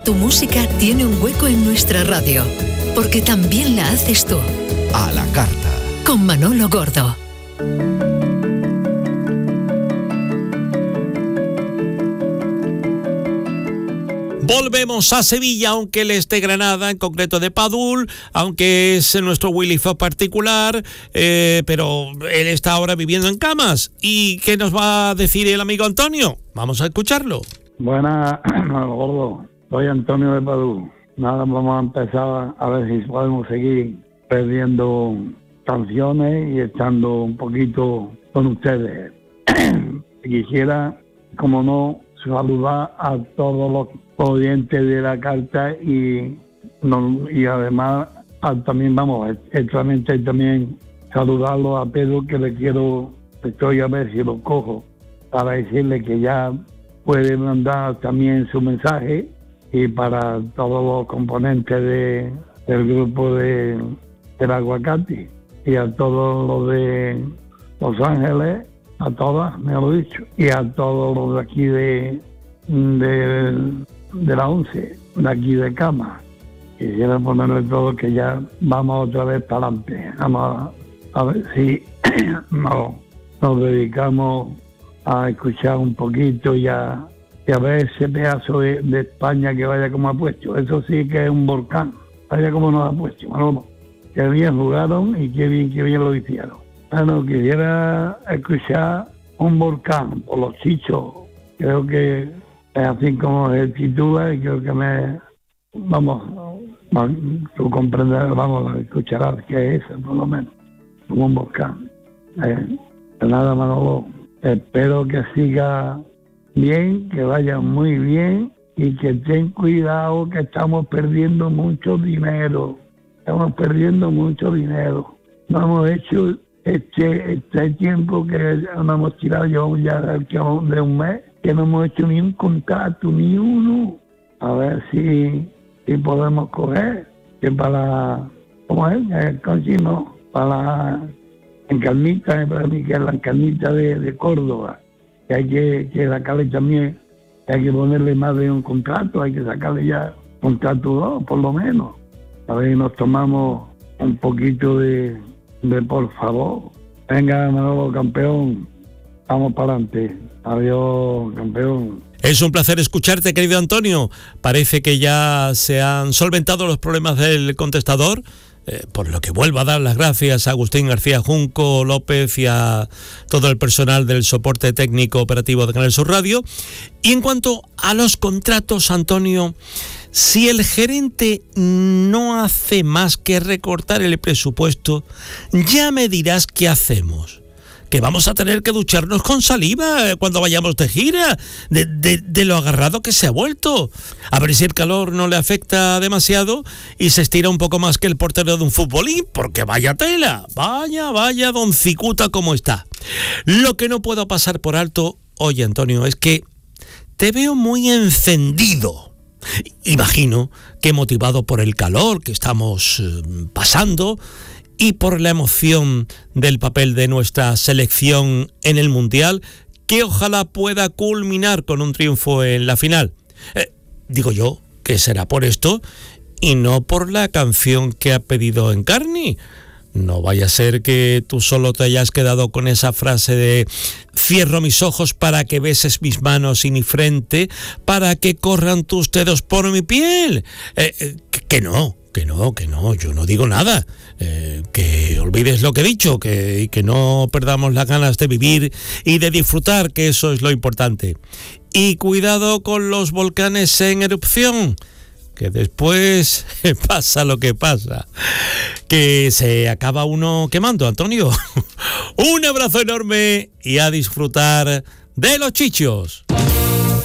Tu música tiene un hueco en nuestra radio, porque también la haces tú. A la carta. Con Manolo Gordo. Volvemos a Sevilla, aunque él esté Granada, en concreto de Padul, aunque es nuestro Willy Fox particular, pero él está ahora viviendo en Camas. ¿Y qué nos va a decir el amigo Antonio? Vamos a escucharlo. Buenas, Gordo. Soy Antonio de Padul. Nada, vamos a empezar a ver si podemos seguir perdiendo canciones y estando un poquito con ustedes. Quisiera, como no, saludar a todos los oyentes de la carta y además también también saludarlo a Pedro, que le quiero, estoy a ver si lo cojo para decirle que ya puede mandar también su mensaje, y para todos los componentes del grupo del Aguacate y a todos los de Los Ángeles, a todas, me lo he dicho, y a todos los de aquí de la 11, de aquí de Cama. Quisiera ponerle todo, que ya vamos otra vez para adelante. Vamos a ver si nos dedicamos a escuchar un poquito y a ver ese pedazo de España que vaya como ha puesto. Eso sí que es un volcán. Vaya como nos ha puesto, Manolo. Qué bien jugaron y qué bien lo hicieron. Bueno, quisiera escuchar un volcán por los Chichos. Creo que es así como se titula, y creo que tú comprenderás, escucharás qué es eso, por lo menos, como un volcán. Nada, Manolo, espero que siga bien, que vaya muy bien, y que ten cuidado, que estamos perdiendo mucho dinero. No hemos hecho este tiempo que no hemos tirado, yo ya de un mes, que no hemos hecho ni un contrato, ni uno. A ver si podemos coger, que para, ¿cómo es? Para Encarnita, para mí que es la Encarnita de Córdoba, que hay que sacarle también, hay que ponerle más de un contrato, hay que sacarle ya contrato 2, por lo menos. A ver si nos tomamos un poquito de por favor. Venga, Manolo, campeón. Vamos para adelante. Adiós, campeón. Es un placer escucharte, querido Antonio. Parece que ya se han solventado los problemas del contestador, por lo que vuelvo a dar las gracias a Agustín García Junco López y a todo el personal del soporte técnico operativo de Canal Sur Radio. Y en cuanto a los contratos, Antonio, si el gerente no hace más que recortar el presupuesto, ya me dirás qué hacemos. Que vamos a tener que ducharnos con saliva cuando vayamos de gira, de lo agarrado que se ha vuelto. A ver si el calor no le afecta demasiado y se estira un poco más que el portero de un futbolín, porque vaya tela, vaya don Cicuta cómo está. Lo que no puedo pasar por alto, oye Antonio, es que te veo muy encendido. Imagino que motivado por el calor que estamos pasando y por la emoción del papel de nuestra selección en el Mundial, que ojalá pueda culminar con un triunfo en la final. Digo yo que será por esto y no por la canción que ha pedido Encarni. No vaya a ser que tú solo te hayas quedado con esa frase de cierro mis ojos para que beses mis manos y mi frente, para que corran tus dedos por mi piel. Que no, yo no digo nada. Que olvides lo que he dicho, que no perdamos las ganas de vivir y de disfrutar, que eso es lo importante. Y cuidado con los volcanes en erupción, que después pasa lo que pasa, que se acaba uno quemando, Antonio. Un abrazo enorme y a disfrutar de los Chichos.